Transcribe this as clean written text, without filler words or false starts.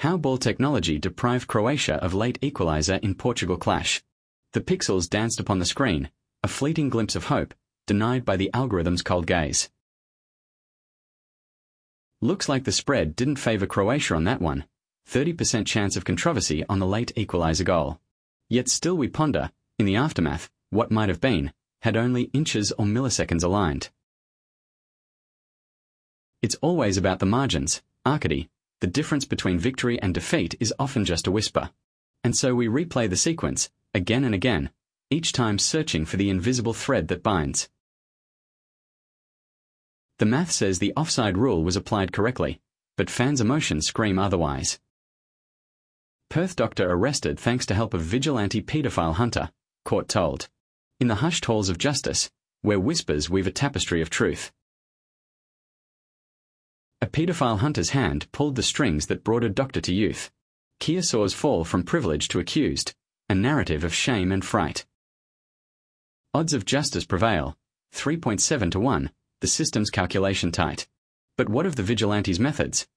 How ball technology deprived Croatia of late equaliser in Portugal clash. The pixels danced upon the screen, a fleeting glimpse of hope, denied by the algorithm's cold gaze. Looks like the spread didn't favour Croatia on that one. 30% chance of controversy on the late equaliser goal. Yet still we ponder, in the aftermath, what might have been, had only inches or milliseconds aligned. It's always about the margins, Arcady. The difference between victory and defeat is often just a whisper. And so we replay the sequence, again and again, each time searching for the invisible thread that binds. The math says the offside rule was applied correctly, but fans' emotions scream otherwise. Perth doctor arrested thanks to help of vigilante paedophile hunter, court told. In the hushed halls of justice, where whispers weave a tapestry of truth. A paedophile hunter's hand pulled the strings that brought a doctor to youth. Kearsaw's fall from privilege to accused, a narrative of shame and fright. Odds of justice prevail, 3.7 to 1, the system's calculation tight. But what of the vigilante's methods?